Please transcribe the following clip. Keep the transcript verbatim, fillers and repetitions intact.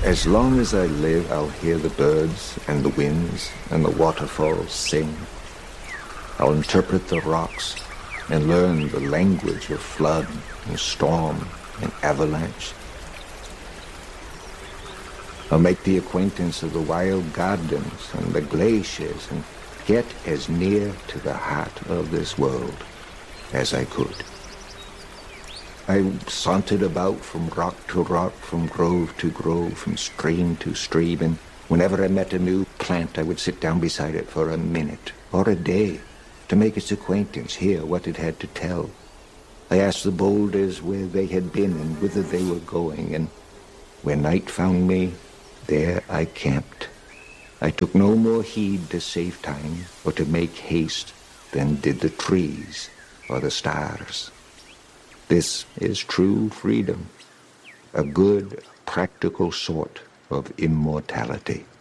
As long as I live, I'll hear the birds and the winds and the waterfalls sing. I'll interpret the rocks and learn the language of flood and storm and avalanche. I'll make the acquaintance of the wild gardens and the glaciers and get as near to the heart of this world as I could. I sauntered about from rock to rock, from grove to grove, from stream to stream, and whenever I met a new plant, I would sit down beside it for a minute or a day to make its acquaintance, hear what it had to tell. I asked the boulders where they had been and whither they were going, and when night found me, there I camped. I took no more heed to save time or to make haste than did the trees or the stars. This is true freedom, a good, practical sort of immortality.